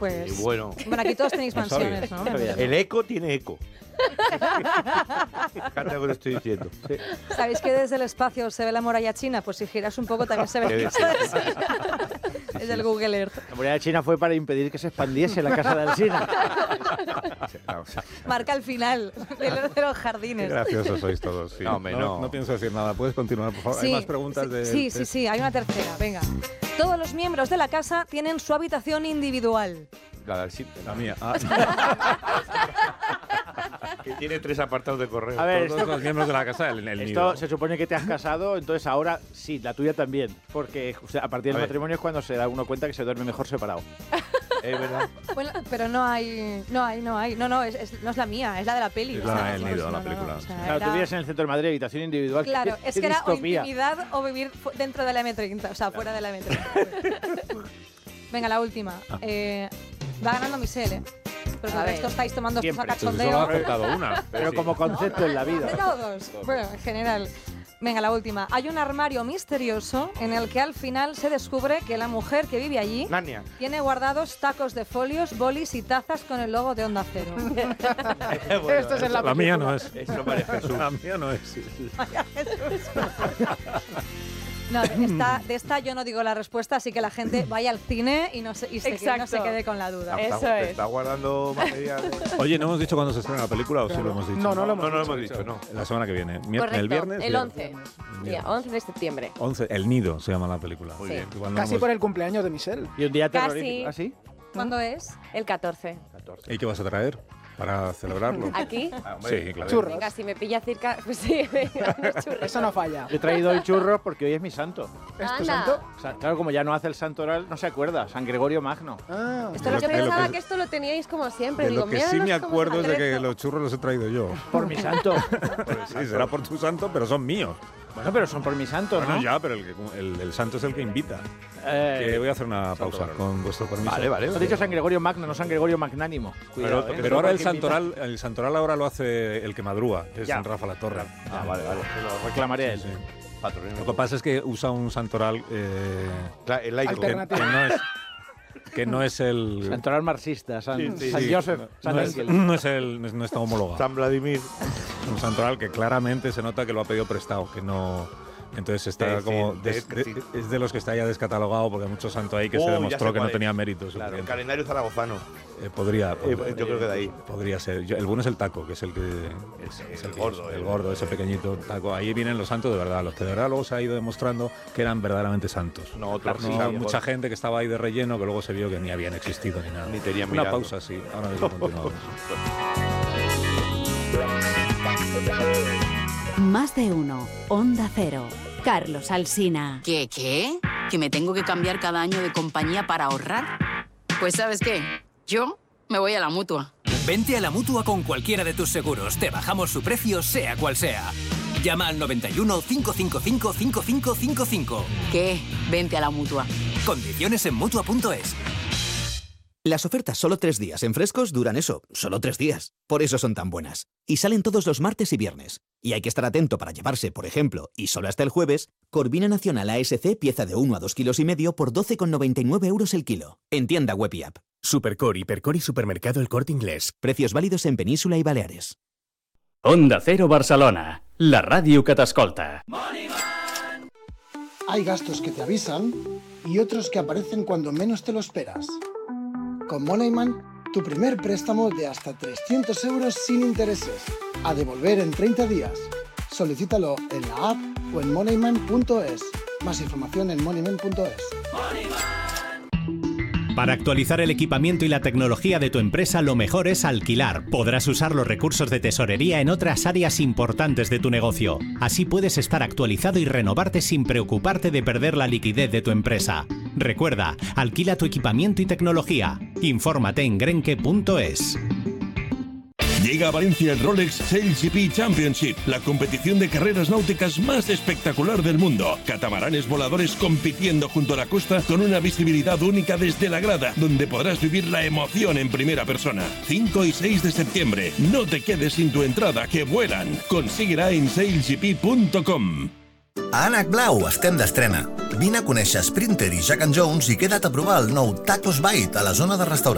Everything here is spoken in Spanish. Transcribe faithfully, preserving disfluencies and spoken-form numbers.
pues... Y bueno. Bueno, aquí todos tenéis mansiones, ¿no? El eco tiene eco. Fíjate lo que estoy diciendo. Sí. ¿Sabéis que desde el espacio se ve la muralla china? Pues si giras un poco también se ve la casa del Sina. Es el Google Earth. La muralla china fue para impedir que se expandiese la casa del Sina. Marca el final de los jardines. Qué graciosos sois todos. Sí. No, hombre, no, no. no pienso decir nada. ¿Puedes continuar, por favor? Sí, Hay más preguntas sí, de... Sí, sí, sí, hay una tercera. Venga. Todos los miembros de la casa tienen su habitación individual. La del sitio. La mía. Ah. Que tiene tres apartados de correo. A ver, Todos esto, los miembros de la casa, el, el esto nido. se supone que te has casado, entonces ahora sí, la tuya también. Porque o sea, a partir A del ver. matrimonio es cuando se da uno cuenta que se duerme mejor separado. Es verdad. Bueno, pero no hay, no hay, no hay. No, no, es, es- no es la mía, es la de la peli. Es o la sea, del chicos, nido, no, la no, película. o sea, Claro, era- tú vivías en el centro de Madrid, habitación individual. Claro, Qué- es qué que era o distopía. intimidad o vivir fu- dentro de la eme treinta, o sea, fuera de la eme treinta. Venga, la última. Eh, va ganando Michelle, ¿eh? Pero A el ver. resto estáis tomando estos a Siempre. Pues solo ha cachondeo. acertado una. Pero Sí. como concepto en la De vida. todos. Bueno, en general. Venga, la última. Hay un armario misterioso en el que al final se descubre que la mujer que vive allí Narnia. tiene guardados tacos de folios, bolis y tazas con el logo de Onda Cero. Esto es en la La mía no es. Eso María Jesús. La mía no es. No, de esta, de esta yo no digo la respuesta, así que la gente vaya al cine y no se, y se, que- no se Exacto. quede con la duda. Eso Está- es. Está guardando material. Oye, ¿no hemos dicho cuándo se estrena la película o sí lo hemos dicho? No, no lo hemos No, no lo dicho. hemos dicho, no. La semana que viene. Mier- Correcto, ¿El viernes? el once. Viernes. Día once de septiembre. once. El Nido se llama la película. Muy bien. Igual no Casi hemos- por el cumpleaños de Michelle. Y un día Casi. terrorífico. ¿Ah, sí? ¿Cuándo es? El catorce. ¿Y qué vas a traer para celebrarlo? ¿Aquí? Ah, hombre. Sí, claro. Churros. Venga, si me pilla cerca, pues sí, venga, unos churros. Eso no falla. Yo he traído hoy churros porque hoy es mi santo. ¿Es tu Anda. santo? O sea, claro, como ya no hace el santo oral, no se acuerda. San Gregorio Magno. Ah, Esto De lo lo que que- de lo pensaba que- que esto lo teníais como siempre. De Digo, lo que míralos sí me cómo acuerdo es de que atrezo. los churros los he traído yo. Por mi santo. Sí, será por tu santo, pero son míos. Bueno, pero son por mi santo, ¿no? Bueno, ya, pero el, que- el- el santo es el que invita. Eh, Que voy a hacer una pausa Santoral. con vuestro permiso. Vale, vale. Has dicho San Gregorio Magno, no San Gregorio Magnánimo. Cuidado, Pero- ¿eh? Pero ahora el Porque invita- santoral, el santoral ahora lo hace el que madruga, que es Ya. San Rafa la Torre. Ah, vale, vale. Se lo reclamaré a él. Sí. Patrocinio. Lo que pasa es que usa un santoral eh, Claro, el laico. que, que no es que no es el Santoral marxista, San, Sí, sí, San sí, Joseph, San no, es, Ángel. no es el no es- no está homologado. San Vladimir. Un santoral que claramente se nota que lo ha pedido prestado, que no. Entonces está Sí, como. sí, des- es que de- sí. es de los que está ya descatalogado porque hay mucho santo ahí que Oh, se ya demostró sé que no cuál es. tenía mérito. Claro, el suficiente. calendario zaragozano. Eh, podría, Eh, podría- yo creo que de ahí. Podría ser. Yo- el bueno es el taco, que es el que. Es, es el que- gordo, El el- gordo, ese pequeñito taco. Ahí vienen los santos de verdad, los que de verdad luego se ha ido demostrando que eran verdaderamente santos. No, otros No, sí, mucha mejor. gente que estaba ahí de relleno que luego se vio que ni habían existido ni nada. Ni tenían Una mirado. pausa, sí. Ahora mismo continuamos. Más de uno. Onda Cero. Carlos Alsina. ¿Qué, qué? ¿Que me tengo que cambiar cada año de compañía para ahorrar? Pues ¿sabes qué? Yo me voy a la Mutua. Vente a la Mutua con cualquiera de tus seguros. Te bajamos su precio, sea cual sea. Llama al noventa y uno, cinco cinco cinco, cinco cinco cinco cinco. ¿Qué? Vente a la Mutua. Condiciones en Mutua punto es. Las ofertas solo tres días en Frescos duran eso, solo tres días. Por eso son tan buenas. Y salen todos los martes y viernes. Y hay que estar atento para llevarse, por ejemplo, y solo hasta el jueves, Corvina Nacional A S C pieza de uno a dos kilos y medio por doce con noventa y nueve euros el kilo. En tienda web y app. Supercor, Hipercor y Supermercado El Corte Inglés. Precios válidos en Península y Baleares. Onda Cero Barcelona, la ràdio que t'escolta. hay gastos que te avisan y otros que aparecen cuando menos te lo esperas. Con Moneyman, tu primer préstamo de hasta trescientos euros sin intereses, a devolver en treinta días. Solicítalo en la app o en moneyman punto es. Más información en moneyman punto es. Para actualizar el equipamiento y la tecnología de tu empresa, lo mejor es alquilar. Podrás usar los recursos de tesorería en otras áreas importantes de tu negocio. Así puedes estar actualizado y renovarte sin preocuparte de perder la liquidez de tu empresa. Recuerda, alquila tu equipamiento y tecnología. Infórmate en grenke punto es. Llega a Valencia el Rolex Sail G P Championship, la competición de carreras náuticas más espectacular del mundo. Catamaranes voladores compitiendo junto a la costa con una visibilidad única desde la grada, donde podrás vivir la emoción en primera persona. cinco y seis de septiembre. No te quedes sin tu entrada, que vuelan. Consíguela en sail g p punto com. A Ànec Blau estem d'estrena. Vine a conèixer Sprinter i Jack and Jones i queda't a provar el nou Tacos Bite a la zona de restauració.